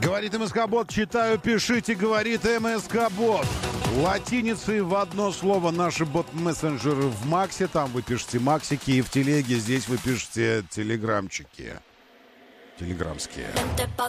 Говорит МСК-бот, читаю, пишите, говорит МСК-бот. Латиницей в одно слово наши бот-мессенджеры в Максе. Там вы пишете Максики, и в Телеге здесь вы пишете телеграмчики. Телеграмские.